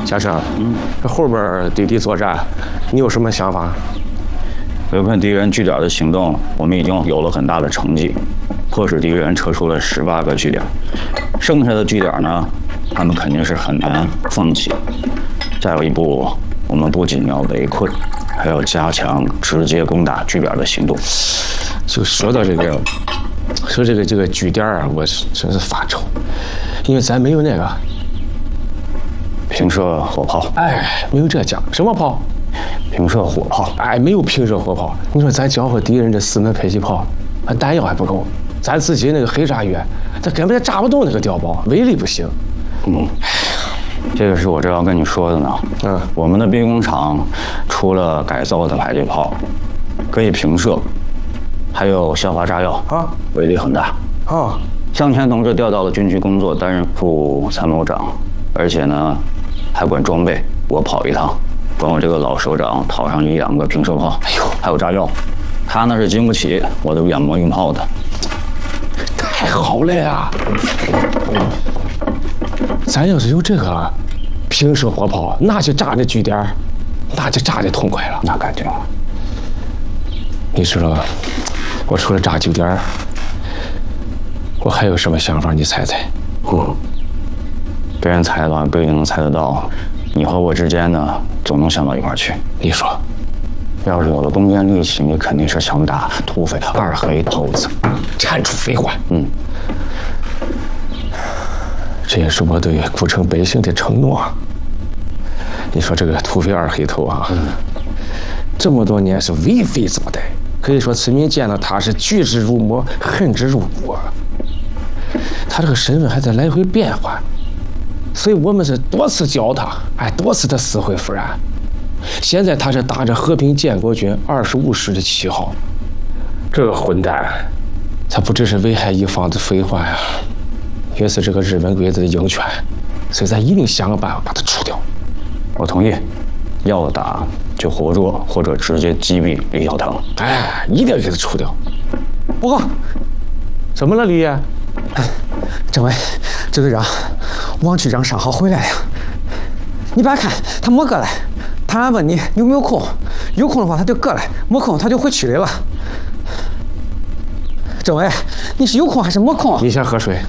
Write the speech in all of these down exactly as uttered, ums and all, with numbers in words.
嘉诚，嗯，这后边对敌作战，你有什么想法？ 围困敌人据点的行动，我们已经有了很大的成绩，迫使敌人撤出了十八个据点，剩下的据点呢，他们肯定是很难放弃。再有一步，我们不仅要围困，还要加强直接攻打据点的行动。 就说到这个，说这个这个据点啊，我真是发愁，因为咱没有那个平射火炮。 哎，没有这讲什么炮？ 平射火炮。 哎，没有平射火炮。你说咱交和敌人这四门迫击炮，啊，弹药还不够，咱自己那个黑炸药，它根本炸不动那个碉堡，威力不行。 嗯。这个是我正要跟你说的呢。嗯，我们的兵工厂除了改造的迫击炮可以平射，还有消化炸药啊，威力很大啊。向前同志调到了军区工作，担任副参谋长，而且呢还管装备，我跑一趟，管我这个老首长讨上一两个平射炮，哎呦，还有炸药，他那是经不起我的远模硬炮的。 太好了呀！咱要是有这个平射火炮，那就炸这据点，那就炸得痛快了。 那肯定。 你知道，我除了炸据点，我还有什么想法？你猜猜？ 嗯，别人猜吧不一定能猜得到，你和我之间呢，总能想到一块儿去。 你说， 要是有了攻坚利器，你肯定是想打土匪二黑头子， 铲除匪患。 嗯。 这也是我对古城百姓的承诺。你说这个土匪二黑头啊，嗯、这么多年是为非作歹，可以说村民见到他是惧之如魔，恨之入骨。他这个身份还在来回变换，所以我们是多次教他，哎，多次的死灰复燃。现在他是打着和平建国军二十五师的旗号，这个混蛋，他不只是危害一方的匪患呀。也是这个日本鬼子的鹰犬，所以咱一定想个办法把它除掉。 我同意，要打就活捉或者直接击毙李小腾。 哎，一定要给他除掉。报告，怎么了，李爷？ 政委，支队长，王局长伤好回来了。你别看他没过来，他还问你有没有空，有空的话他就过来，没空他就回区里了。政委，你是有空还是没空？ 你先喝水。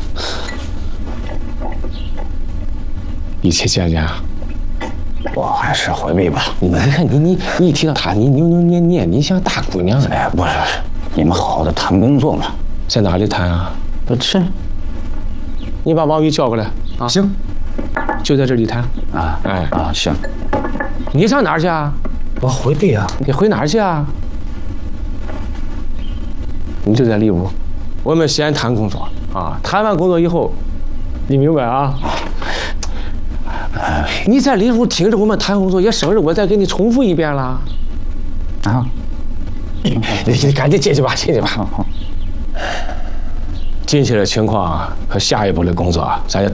一切见谅， 我还是回避吧。 你看你你你一提到他，你扭扭捏捏，你像大姑娘。 哎，不是不是，你们好好的谈工作嘛。 在哪里谈啊？ 是， 你把王宇叫过来啊。 行， 就在这里谈啊。哎啊，行。 你上哪儿去啊？ 我回避啊。 你回哪儿去啊？你就在里屋，我们先谈工作啊。谈完工作以后，你明白啊？你在里屋听着我们谈工作，也省着我再给你重复一遍了。 啊！ 你你赶紧进去吧，进去吧。进去的情况和下一步的工作，咱也。